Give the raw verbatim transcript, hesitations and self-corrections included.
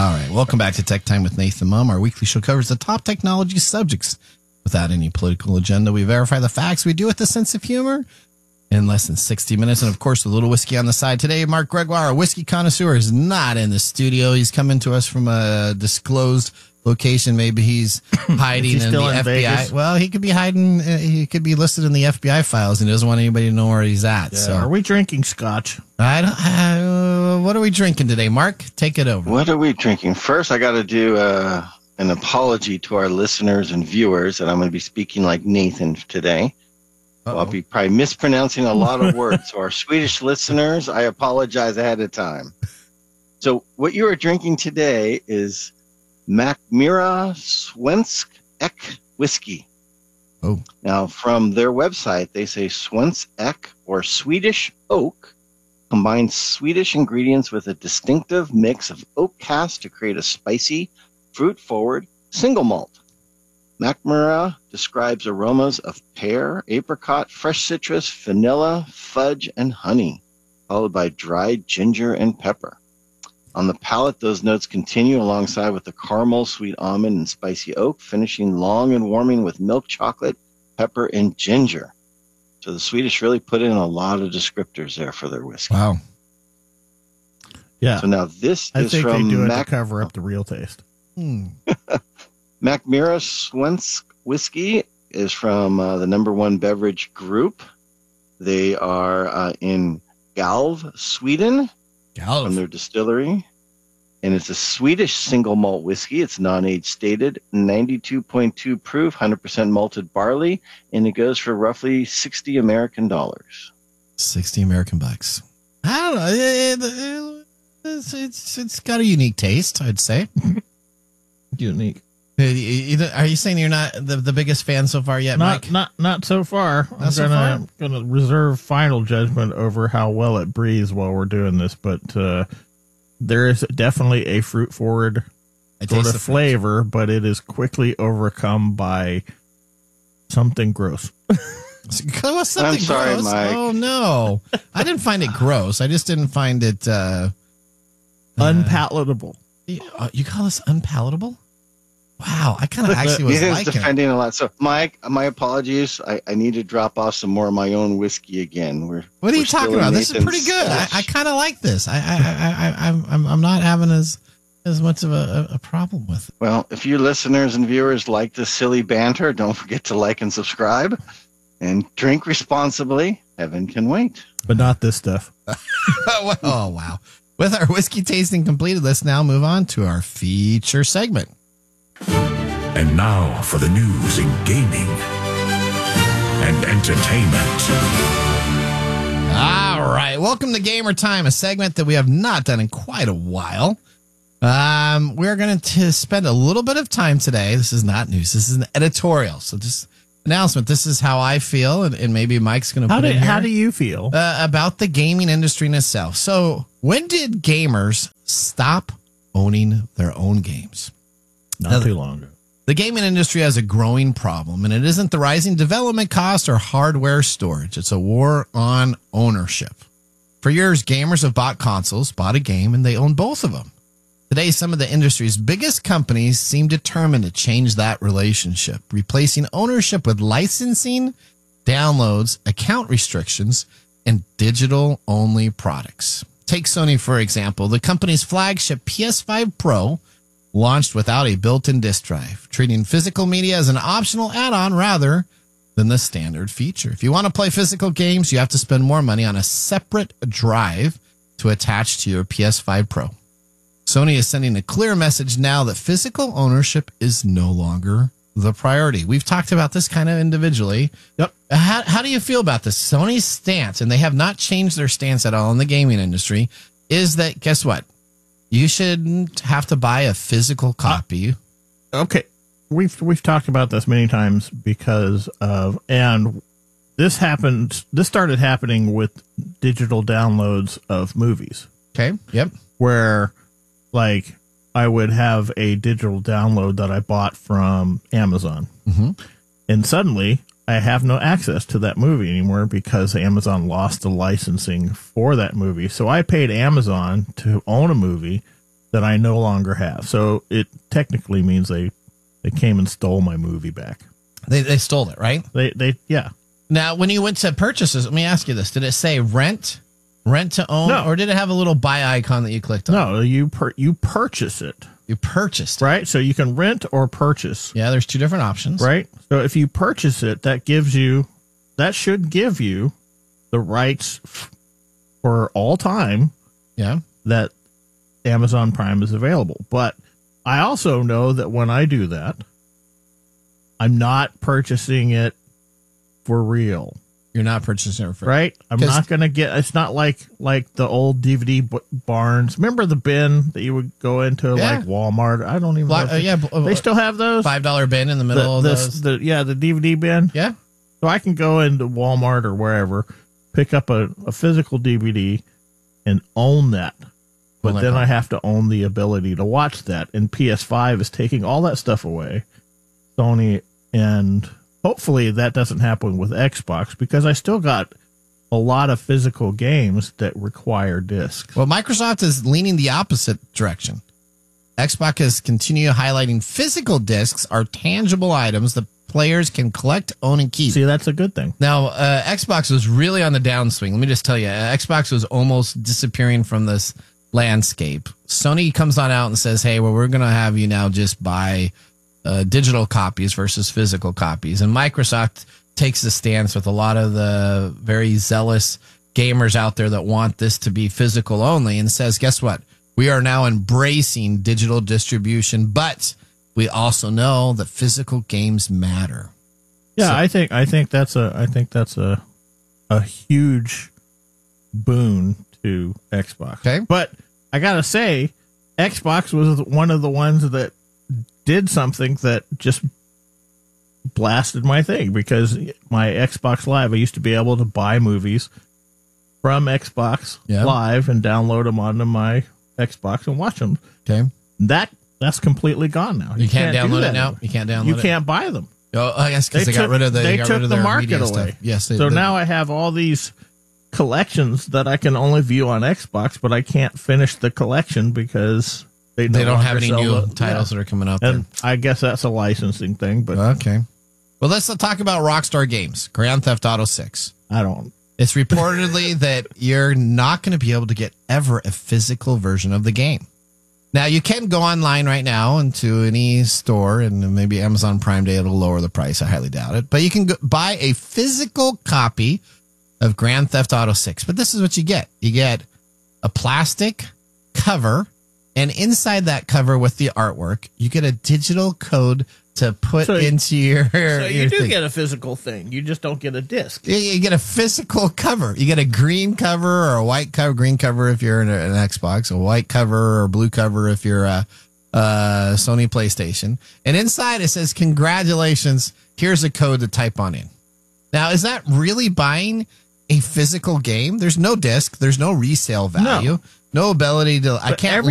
All right. Welcome back to Tech Time with Nathan Mum. Our weekly show covers the top technology subjects without any political agenda. We verify the facts. We do it with a sense of humor in less than sixty minutes. And, of course, a little whiskey on the side. Today, Mark Gregoire, a whiskey connoisseur, is not in the studio. He's coming to us from a disclosed location. Maybe he's hiding he in the in F B I. Vegas? Well, he could be hiding. Uh, he could be listed in the F B I files, and he doesn't want anybody to know where he's at. Yeah, So, are we drinking scotch? I don't, uh, what are we drinking today, Mark? Take it over. What are we drinking? First, I got to do uh, an apology to our listeners and viewers that I'm going to be speaking like Nathan today. So I'll be probably mispronouncing a lot of words. So our Swedish listeners, I apologize ahead of time. So what you are drinking today is Mackmyra Svensk Ek whiskey. Oh. Now, from their website, they say Svensk Ek, or Swedish oak, combines Swedish ingredients with a distinctive mix of oak cast to create a spicy, fruit-forward single malt. Mackmyra describes aromas of pear, apricot, fresh citrus, vanilla, fudge, and honey, followed by dried ginger and pepper. On the palate, those notes continue alongside with the caramel, sweet almond, and spicy oak, finishing long and warming with milk chocolate, pepper, and ginger. So the Swedish really put in a lot of descriptors there for their whiskey. Wow. Yeah. So now this I is think from they do it Mac- to cover up the real taste. Hmm. Mackmyra Svensk whiskey is from uh, the number one beverage group. They are uh, in Galv, Sweden, Galv. from their distillery. And it's a Swedish single malt whiskey. It's non-age stated, ninety-two point two proof, one hundred percent malted barley, and it goes for roughly sixty American dollars. sixty American bucks. I don't know. It, it, it's, it's, it's got a unique taste, I'd say. Unique. Are you saying you're not the, the biggest fan so far yet, Not Mike? not not so far. Not I'm so gonna far? gonna reserve final judgment over how well it breathes while we're doing this, but uh, there is definitely a fruit forward I sort taste of the fruit. flavor, but it is quickly overcome by something gross. What's something I'm sorry, gross? Mike. Oh, no. I didn't find it gross. I just didn't find it... Uh, Unpalatable. you, uh, you call this unpalatable? Wow. I kind of actually was He is liking it. defending a lot. So, Mike, my apologies. I, I need to drop off some more of my own whiskey again. We're What are you we're still talking in about? This is Nathan's pretty good. I, stash. I kind of like this. I, I, I, I, I'm, I'm I'm not having as as much of a, a problem with it. Well, if you listeners and viewers like this silly banter, don't forget to like and subscribe and drink responsibly. Heaven can wait. But not this stuff. oh, oh, wow. With our whiskey tasting completed, let's now move on to our feature segment. And now for the news in gaming and entertainment. All right. Welcome to Gamer Time, a segment that we have not done in quite a while. Um, we're going to spend a little bit of time today. This is not news. This is an editorial. So just announcement. This is how I feel, and, and maybe Mike's going to How put do it here. how do you feel? uh, about the gaming industry in itself. So when did gamers stop owning their own games? Not too long ago. The gaming industry has a growing problem, and it isn't the rising development cost or hardware storage. It's a war on ownership. For years, gamers have bought consoles, bought a game, and they own both of them. Today, some of the industry's biggest companies seem determined to change that relationship, replacing ownership with licensing, downloads, account restrictions, and digital-only products. Take Sony, for example. The company's flagship P S five Pro launched without a built-in disk drive, treating physical media as an optional add-on rather than the standard feature. If you want to play physical games, you have to spend more money on a separate drive to attach to your P S five Pro. Sony is sending a clear message now that physical ownership is no longer the priority. We've talked about this kind of individually. Yep. How, how do you feel about this? Sony's stance, and they have not changed their stance at all in the gaming industry, is that, guess what? You shouldn't have to buy a physical copy. Okay, we've we've talked about this many times because of, and this happened. This started happening with digital downloads of movies, Okay. Yep. where like I would have a digital download that I bought from Amazon, Mhm. and suddenly I have no access to that movie anymore because Amazon lost the licensing for that movie. So I paid Amazon to own a movie, that I no longer have. So it technically means they, they came and stole my movie back. They they stole it, right? They, they, yeah. Now, when you went to purchases, let me ask you this. Did it say rent, rent to own, No. or did it have a little buy icon that you clicked on? No, you per, you purchase it, You purchased it. right? So you can rent or purchase, Yeah, there's two different options. right? So if you purchase it, that gives you, that should give you the rights f- for all time Yeah. that Amazon Prime is available. But I also know that when I do that, I'm not purchasing it for real, You're not purchasing it for right? I'm 'Cause- not going to get, it's not like, like the old D V D b- barns. Remember the bin that you would go into Yeah. like Walmart? I don't even Bla- know. uh, if yeah, they, uh, they still have those. five dollar bin in the middle the, of the, those. the, yeah, the D V D bin. Yeah. So I can go into Walmart or wherever, pick up a, a physical D V D and own that. But Own that then I copy. have to own the ability to watch that. And P S five is taking all that stuff away. Sony, and hopefully that doesn't happen with Xbox, because I still got a lot of physical games that require discs. Well, Microsoft is leaning the opposite direction. Xbox is continue highlighting physical discs are tangible items that players can collect, own, and keep. See, that's a good thing. Now, uh, Xbox was really on the downswing. Let me just tell you, uh, Xbox was almost disappearing from this landscape. Sony comes on out and says, hey, well, we're going to have you now just buy uh, digital copies versus physical copies. And Microsoft takes the stance with a lot of the very zealous gamers out there that want this to be physical only, and says, guess what? We are now embracing digital distribution, but we also know that physical games matter. Yeah, So- I think I think that's a I think that's a a huge boon to Xbox. Okay. But I gotta say, Xbox was one of the ones that did something that just blasted my thing, because my Xbox Live, I used to be able to buy movies from Xbox Yeah. Live and download them onto my Xbox and watch them. Okay. That that's completely gone now. You, can't, do download that it now? anymore. You can't download You it? can't buy them. Oh, I guess because they, got took- rid of the they got took rid of the their market media away. stuff. Yes. They, So the- now I have all these collections that I can only view on Xbox, but I can't finish the collection because they, no they don't have longer any sell new the- titles yeah. that are coming out And I guess that's a licensing thing, but there. Okay. Well, let's talk about Rockstar Games, Grand Theft Auto six. I don't. It's reportedly that you're not going to be able to get ever a physical version of the game. Now, you can go online right now into any store, and maybe Amazon Prime Day it'll lower the price. I highly doubt it. But you can go buy a physical copy of Grand Theft Auto six. But this is what you get. You get a plastic cover, and inside that cover with the artwork, you get a digital code to put So- into your, So your you do thing. get a physical thing. You just don't get a disc. You, you get a physical cover. You get a green cover or a white cover, green cover if you're in a, an Xbox, a white cover or blue cover if you're a, a Sony PlayStation. And inside it says, congratulations, here's a code to type on in. Now, is that really buying a physical game? There's no disc. There's no resale value. No, ability to, I But can't